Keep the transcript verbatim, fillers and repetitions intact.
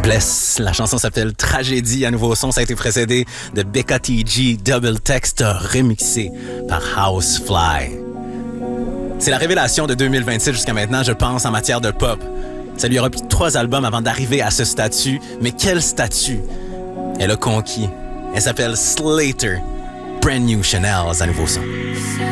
Bless. La chanson s'appelle Tragédie. À nouveau son, ça a été précédé de Becca T G Double Text remixé par Housefly. C'est la révélation de deux mille vingt-six jusqu'à maintenant, je pense, en matière de pop. Ça lui aura pris trois albums avant d'arriver à ce statut. Mais quel statut elle a conquis? Elle s'appelle Slater. Brand New Chanel à nouveau son.